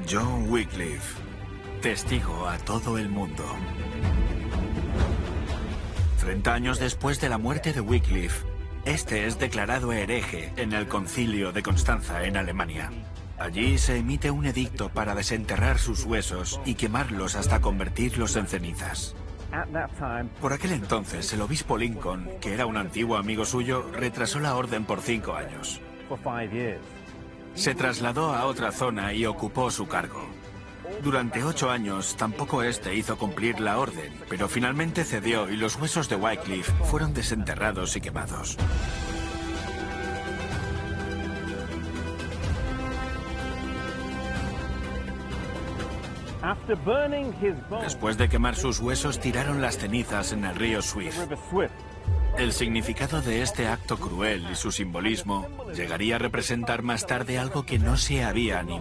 John Wycliffe, testigo a todo el mundo. 30 años después de la muerte de Wycliffe, este es declarado hereje en el Concilio de Constanza, en Alemania. Allí se emite un edicto para desenterrar sus huesos y quemarlos hasta convertirlos en cenizas. Por aquel entonces, el obispo Lincoln, que era un antiguo amigo suyo, retrasó la orden por 5 años. Se trasladó a otra zona y ocupó su cargo. Durante 8 años, tampoco este hizo cumplir la orden, pero finalmente cedió y los huesos de Wycliffe fueron desenterrados y quemados. Después de quemar sus huesos, tiraron las cenizas en el río Swift. El significado de este acto cruel y su simbolismo llegaría a representar más tarde algo que no se había ni